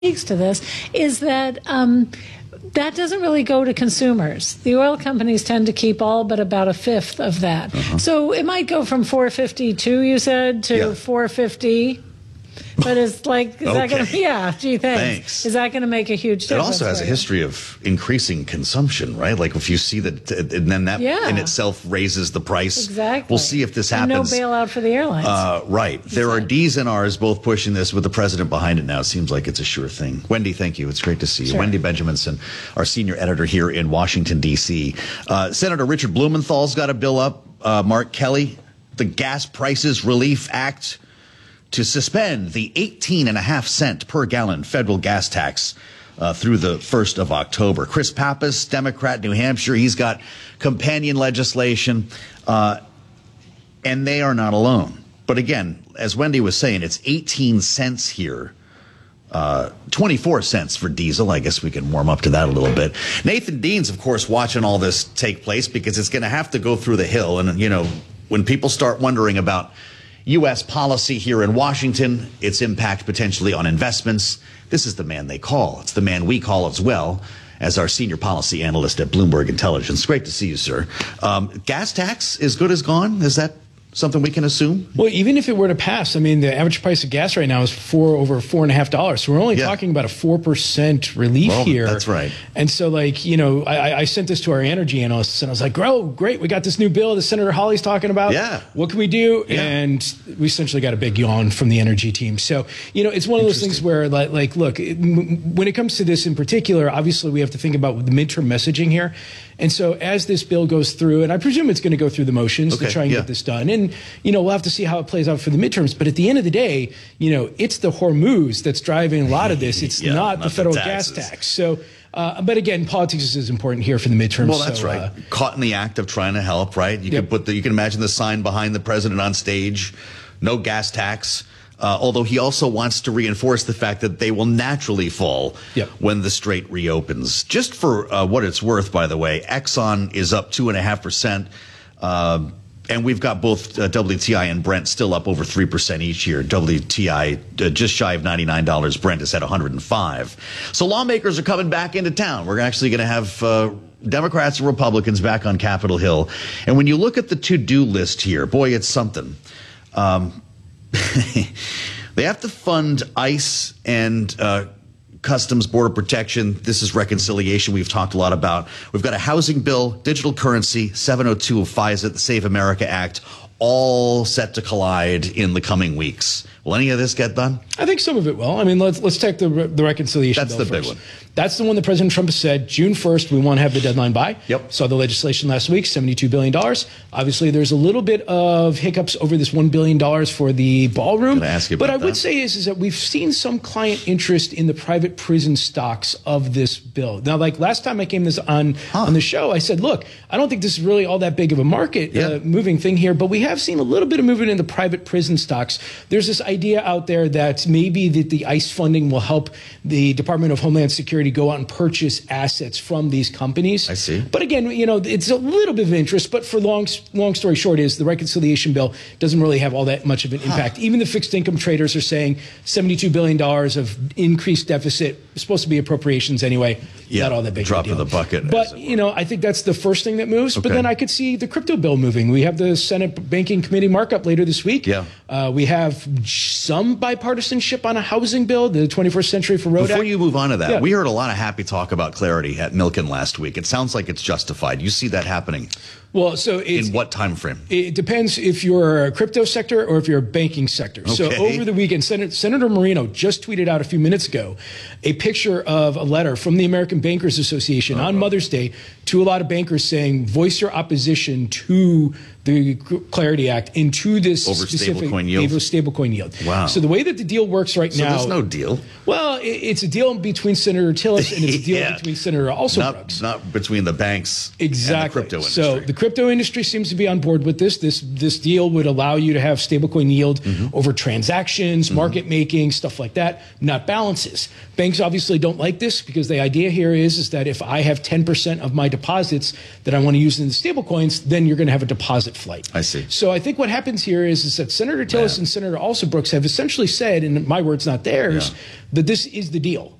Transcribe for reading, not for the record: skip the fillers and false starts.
speaks to this is that that doesn't really go to consumers. The oil companies tend to keep all but about a fifth of that. So it might go from 452, you said, to 450. But it's like, is that going to, gee, thanks. Is that going to make a huge difference? It also has a history of increasing consumption, right? Like if you see that, and then that in itself raises the price. Exactly. We'll see if this happens. And no bailout for the airlines. Right. There are Ds and Rs both pushing this with the president behind it now. It seems like it's a sure thing. Wendy, thank you. It's great to see you. Wendy Benjaminson, our senior editor here in Washington, D.C. Senator Richard Blumenthal's got a bill up. Mark Kelly, the Gas Prices Relief Act, to suspend the 18.5-cent per gallon federal gas tax through the 1st of October. Chris Pappas, Democrat, New Hampshire, he's got companion legislation, and they are not alone. But again, as Wendy was saying, it's 18 cents here. 24 cents for diesel. I guess we can warm up to that a little bit. Nathan Dean's, of course, watching all this take place because it's going to have to go through the Hill. And, you know, when people start wondering about U.S. policy here in Washington, its impact potentially on investments, this is the man they call. It's the man we call as well as our senior policy analyst at Bloomberg Intelligence. Great to see you, sir. Gas tax is good as gone? Is that something we can assume? Well, even if it were to pass, I mean, the average price of gas right now is over $4.50. So we're only talking about a 4% relief here. That's right. And so, like, you know, I sent this to our energy analysts, and I was like, "Oh, great, we got this new bill that Senator Hawley's talking about. What can we do?" And we essentially got a big yawn from the energy team. So, you know, it's one of those things where, like, look, when it comes to this in particular, obviously we have to think about the midterm messaging here. And so as this bill goes through, and I presume it's going to go through the motions to try and get this done. And, you know, we'll have to see how it plays out for the midterms. But at the end of the day, you know, it's the Hormuz that's driving a lot of this. It's not the federal gas tax. So, but again, politics is important here for the midterms. Well, that's right. Caught in the act of trying to help, right? You can imagine the sign behind the president on stage, no gas tax. Although he also wants to reinforce the fact that they will naturally fall when the strait reopens. Just for what it's worth, by the way, Exxon is up 2.5%. And we've got both WTI and Brent still up over 3% each year. WTI just shy of $99. Brent is at $105. So lawmakers are coming back into town. We're actually going to have Democrats and Republicans back on Capitol Hill. And when you look at the to-do list here, boy, it's something. They have to fund ICE and Customs, Border Protection. This is reconciliation we've talked a lot about. We've got a housing bill, digital currency, 702 of FISA, the Save America Act, all set to collide in the coming weeks. Will any of this get done? I think some of it will. I mean, let's take the reconciliation bill first. That's the big one. That's the one that President Trump has said, June 1st, we want to have the deadline by. Saw the legislation last week, $72 billion. Obviously, there's a little bit of hiccups over this $1 billion for the ballroom. But I would say is that we've seen some client interest in the private prison stocks of this bill. Now, like last time I came on the show, I said, look, I don't think this is really all that big of a market moving thing here, but we have seen a little bit of movement in the private prison stocks. There's this idea out there that maybe the ICE funding will help the Department of Homeland Security go out and purchase assets from these companies. I see. But again, you know, it's a little bit of interest, but for long story short is the reconciliation bill doesn't really have all that much of an impact. Even the fixed income traders are saying $72 billion of increased deficit, supposed to be appropriations anyway. Not all that big drop of a deal. in the bucket. But, you know, I think that's the first thing that moves. But then I could see the crypto bill moving. We have the Senate Banking Committee markup later this week. We have some bipartisanship on a housing bill, the 21st Century for Road Act. Before you move on to that, we heard a lot of happy talk about clarity at Milken last week. It sounds like it's justified. You see that happening? Well, so in what time frame? It depends if you're a crypto sector or if you're a banking sector. So over the weekend, Senator Moreno just tweeted out a few minutes ago a picture of a letter from the American Bankers Association on Mother's Day to a lot of bankers saying, voice your opposition to the Clarity Act into this specific stablecoin yield. Wow. So the way that the deal works right now. So there's no deal. Well, it's a deal between Senator Tillis and it's a deal between Senator Alsobrooks. Not between the banks and the crypto industry. So the crypto industry seems to be on board with this. This deal would allow you to have stablecoin yield over transactions, market making, stuff like that, not balances. Banks obviously don't like this because the idea here is that if I have 10% of my deposits that I want to use in the stablecoins, then you're going to have a deposit closet flight. I see. So I think what happens here is that Senator Tillis and Senator Alsobrooks have essentially said, and my words, not theirs, that this is the deal.